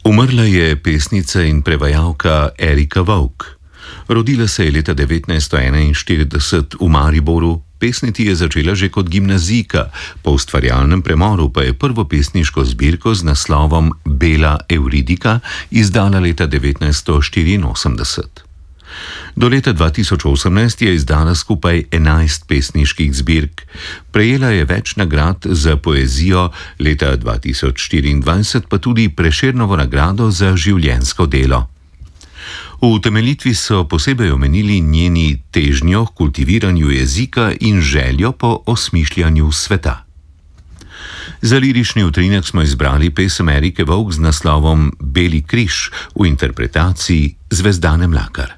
Umrla je pesnica in prevajalka Erika Vovk. Rodila se je leta 1941 v Mariboru, pesniti je začela že kot gimnazijka, po ustvarjalnem premoru pa je prvo pesniško zbirko z naslovom Bela Euridika izdala leta 1984. Do leta 2018 je izdala skupaj 11 pesniških zbirk. Prejela je več nagrad za poezijo, leta 2024 pa tudi Prešernovo nagrado za življenjsko delo. V utemeljitvi so posebej omenili njeni težnjo k kultiviranju jezika in željo po osmišljanju sveta. Za lirični utrinek smo izbrali pesem Erike Vovk z naslovom Beli križ v interpretaciji Zvezdane Mlakar.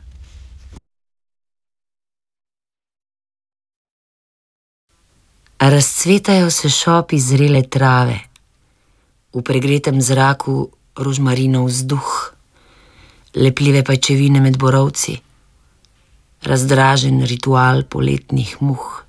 Razcvetajo se šopi zrele trave, v pregretem zraku rožmarinov vzduh, lepljive pajčevine med borovci, razdražen ritual poletnih muh.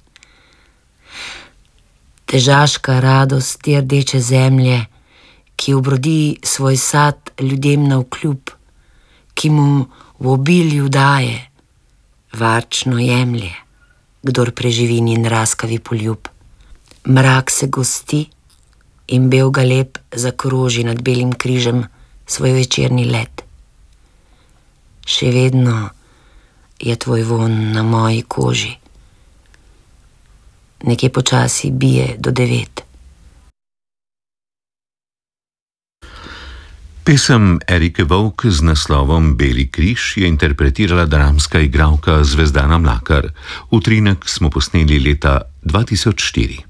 Težaška radost te rdeče zemlje, ki obrodi svoj sad ljudem navkljub, ki mu v obilju daje, varčno jemlje, kdor preživi njen raskavi poljub. Mrak se gosti in bel galeb zakroži nad belim križem svoj večerni let. Še vedno je tvoj vonj na moji koži. Nekje počasi bije do 9. Pesem Erike Vovk z naslovom Beli križ je interpretirala dramska igralka Zvezdana Mlakar. Utrinek smo posneli leta 2004.